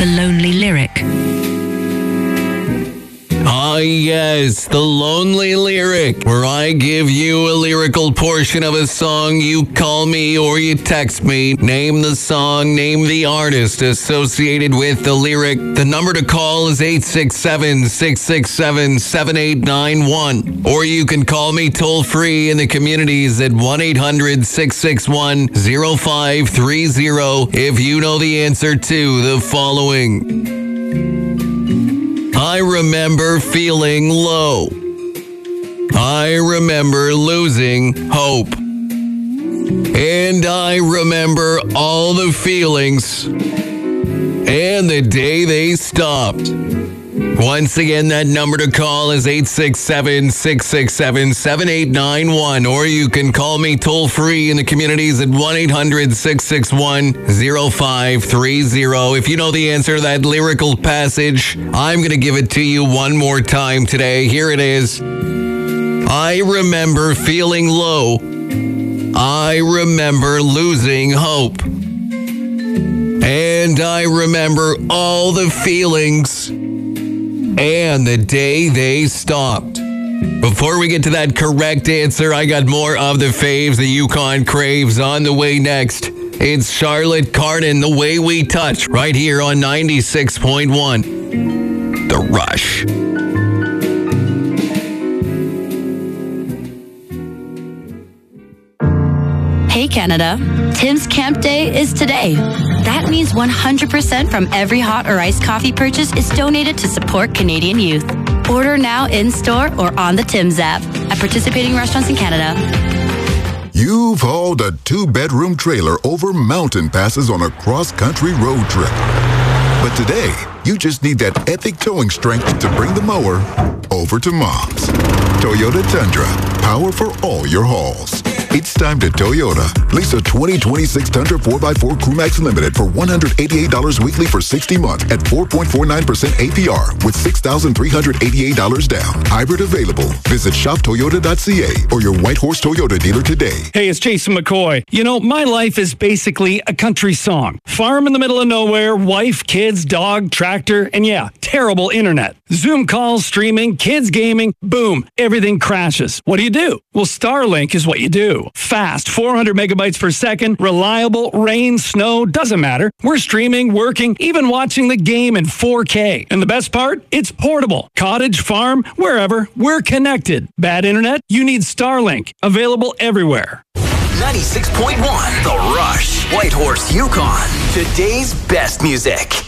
The Lonely Lyric. Ah, yes, The Lonely Lyric, where I give you a lyrical portion of a song. You call me or you text me. Name the song, name the artist associated with the lyric. The number to call is 867-667-7891. Or you can call me toll free in the communities at 1-800-661-0530 if you know the answer to the following. I remember feeling low. I remember losing hope. And I remember all the feelings and the day they stopped. Once again, that number to call is 867-667-7891, or you can call me toll-free in the communities at 1-800-661-0530. If you know the answer to that lyrical passage, I'm going to give it to you one more time today. Here it is. I remember feeling low. I remember losing hope. And I remember all the feelings and the day they stopped. Before we get to that correct answer, I got more of the faves the Yukon craves on the way next. It's Charlotte Cardin, The Way We Touch, right here on 96.1. The Rush. Hey Canada, Tim's Camp Day is today. That means 100% from every hot or iced coffee purchase is donated to support Canadian youth. Order now in-store or on the Tim's app at participating restaurants in Canada. You've hauled a 2-bedroom trailer over mountain passes on a cross-country road trip. But today, you just need that epic towing strength to bring the mower over to Mom's. Toyota Tundra, power for all your hauls. It's time to Toyota. Lease a 2026 Tundra 4x4 Crewmax Limited for $188 weekly for 60 months at 4.49% APR with $6,388 down. Hybrid available. Visit shoptoyota.ca or your Whitehorse Toyota dealer today. Hey, it's Jason McCoy. You know, my life is basically a country song. Farm in the middle of nowhere, wife, kids, dog, tractor, and yeah, terrible internet. Zoom calls, streaming, kids gaming, boom, everything crashes. What do? Well, Starlink is what you do. Fast, 400 megabytes per second, reliable, rain, snow, doesn't matter. We're streaming, working, even watching the game in 4K. And the best part? It's portable. Cottage, farm, wherever, we're connected. Bad internet? You need Starlink. Available everywhere. 96.1 The Rush, Whitehorse, Yukon. Today's best music.